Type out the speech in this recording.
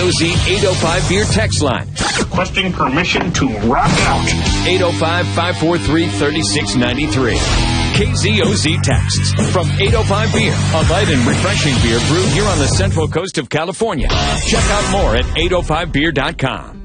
KZOZ 805 Beer text line. Requesting permission to rock out. 805-543-3693. KZOZ texts from 805 Beer, a light and refreshing beer brewed here on the Central Coast of California. Check out more at 805beer.com.